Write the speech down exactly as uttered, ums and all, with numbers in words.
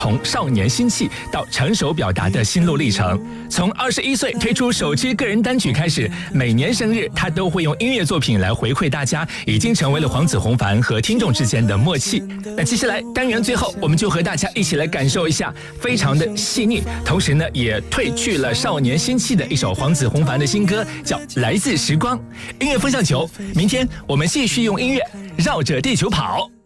从少年心气到成熟表达的心路历程。从二十一岁推出首支个人单曲开始，每年生日他都会用音乐作品来回馈大家，已经成为了黄子弘凡和听众之间的默契。那接下来单元最后，我们就和大家一起来感受一下非常的细腻，同时呢也褪去了少年心气的一首黄子弘凡的新歌，叫《来自时光》。音乐风向球，明天我们继续用音乐绕着地球跑。